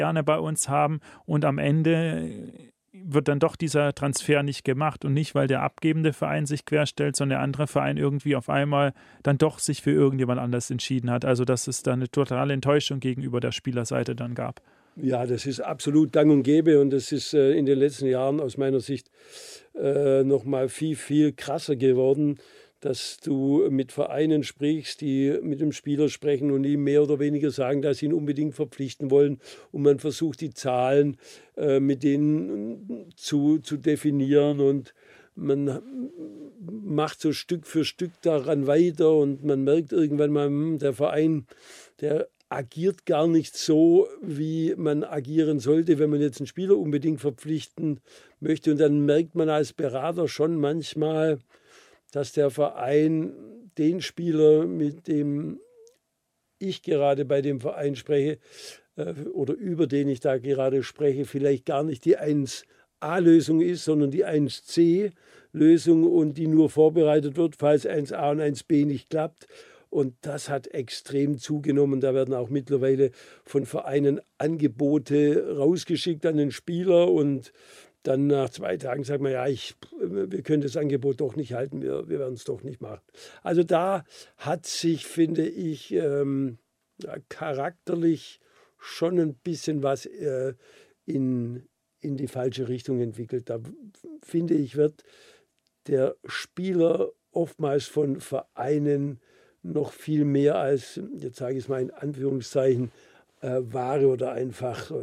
gerne bei uns haben und am Ende wird dann doch dieser Transfer nicht gemacht und nicht, weil der abgebende Verein sich querstellt, sondern der andere Verein irgendwie auf einmal dann doch sich für irgendjemand anders entschieden hat. Also dass es da eine totale Enttäuschung gegenüber der Spielerseite dann gab. Ja, das ist absolut gang und gäbe und das ist in den letzten Jahren aus meiner Sicht noch mal viel, viel krasser geworden, dass du mit Vereinen sprichst, die mit dem Spieler sprechen und ihm mehr oder weniger sagen, dass sie ihn unbedingt verpflichten wollen. Und man versucht, die Zahlen mit denen zu definieren und man macht so Stück für Stück daran weiter und man merkt irgendwann mal, der Verein, der agiert gar nicht so, wie man agieren sollte, wenn man jetzt einen Spieler unbedingt verpflichten möchte. Und dann merkt man als Berater schon manchmal, dass der Verein den Spieler, mit dem ich gerade bei dem Verein spreche oder über den ich da gerade spreche, vielleicht gar nicht die 1A-Lösung ist, sondern die 1C-Lösung und die nur vorbereitet wird, falls 1A und 1B nicht klappt. Und das hat extrem zugenommen. Da werden auch mittlerweile von Vereinen Angebote rausgeschickt an den Spieler und dann nach 2 Tagen sagt man, ja, wir können das Angebot doch nicht halten, wir werden es doch nicht machen. Also da hat sich, finde ich, charakterlich schon ein bisschen was in die falsche Richtung entwickelt. Da, finde ich, wird der Spieler oftmals von Vereinen noch viel mehr als, jetzt sage ich es mal in Anführungszeichen, Ware oder einfach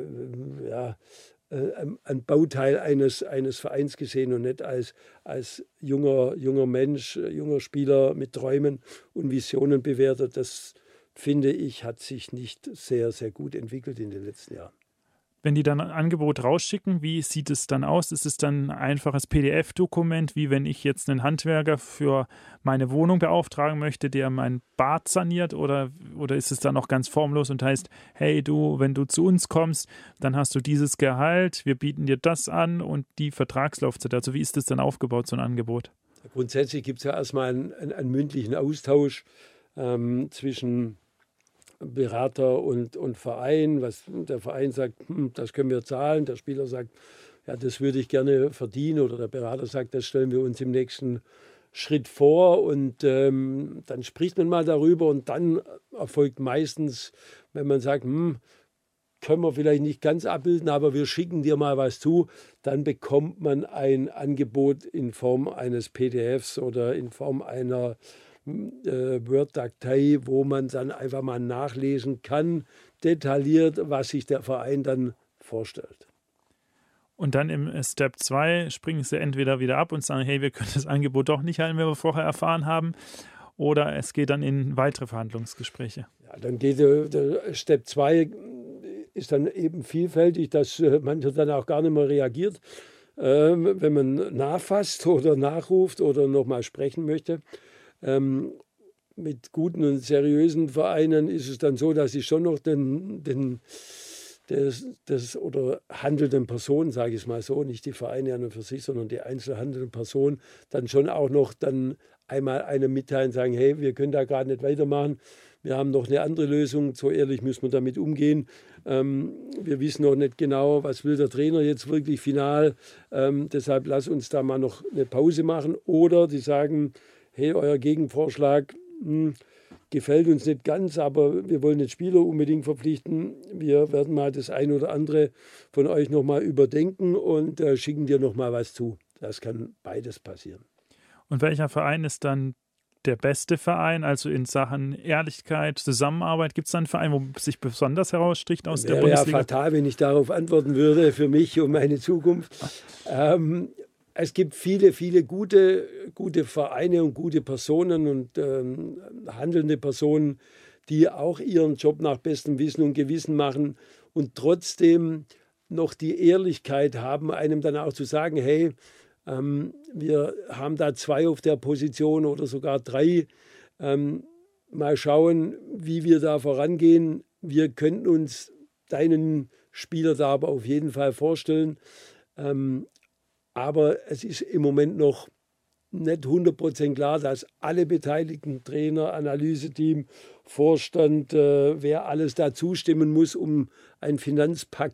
ein Bauteil eines Vereins gesehen und nicht als junger Mensch, junger Spieler mit Träumen und Visionen bewertet. Das, finde ich, hat sich nicht sehr, sehr gut entwickelt in den letzten Jahren. Wenn die dann ein Angebot rausschicken, wie sieht es dann aus? Ist es dann ein einfaches PDF-Dokument, wie wenn ich jetzt einen Handwerker für meine Wohnung beauftragen möchte, der mein Bad saniert? Oder ist es dann noch ganz formlos und heißt, hey du, wenn du zu uns kommst, dann hast du dieses Gehalt, wir bieten dir das an und die Vertragslaufzeit. Also wie ist das dann aufgebaut, so ein Angebot? Grundsätzlich gibt es ja erstmal einen mündlichen Austausch zwischen Berater und Verein, was der Verein sagt, das können wir zahlen, der Spieler sagt, ja, das würde ich gerne verdienen oder der Berater sagt, das stellen wir uns im nächsten Schritt vor und dann spricht man mal darüber und dann erfolgt meistens, wenn man sagt, können wir vielleicht nicht ganz abbilden, aber wir schicken dir mal was zu, dann bekommt man ein Angebot in Form eines PDFs oder in Form einer Word-Datei, wo man dann einfach mal nachlesen kann, detailliert, was sich der Verein dann vorstellt. Und dann im Step 2 springen sie entweder wieder ab und sagen, hey, wir können das Angebot doch nicht halten, wie wir vorher erfahren haben, oder es geht dann in weitere Verhandlungsgespräche. Ja, dann geht der Step 2 ist dann eben vielfältig, dass mancher dann auch gar nicht mehr reagiert, wenn man nachfasst oder nachruft oder nochmal sprechen möchte. Mit guten und seriösen Vereinen ist es dann so, dass ich schon noch oder handelnden Personen, sage ich es mal so, nicht die Vereine an und für sich, sondern die einzelnen handelnden Personen, dann schon auch noch dann einmal einem mitteilen, sagen, hey, wir können da gerade nicht weitermachen, wir haben noch eine andere Lösung, so ehrlich müssen wir damit umgehen. Wir wissen noch nicht genau, was will der Trainer jetzt wirklich final, deshalb lass uns da mal noch eine Pause machen. Oder die sagen, hey, euer Gegenvorschlag gefällt uns nicht ganz, aber wir wollen den Spieler unbedingt verpflichten. Wir werden mal das ein oder andere von euch nochmal überdenken und schicken dir nochmal was zu. Das kann beides passieren. Und welcher Verein ist dann der beste Verein, also in Sachen Ehrlichkeit, Zusammenarbeit? Gibt es da einen Verein, wo sich besonders heraussticht aus der Bundesliga? Wäre ja fatal, wenn ich darauf antworten würde für mich und meine Zukunft. Es gibt viele, viele gute Vereine und gute Personen und handelnde Personen, die auch ihren Job nach bestem Wissen und Gewissen machen und trotzdem noch die Ehrlichkeit haben, einem dann auch zu sagen, hey, wir haben da 2 auf der Position oder sogar 3. Mal schauen, wie wir da vorangehen. Wir könnten uns deinen Spieler da aber auf jeden Fall vorstellen. Aber es ist im Moment noch nicht 100% klar, dass alle beteiligten Trainer, Analyseteam, Vorstand, wer alles da zustimmen muss, um einen Finanzpakt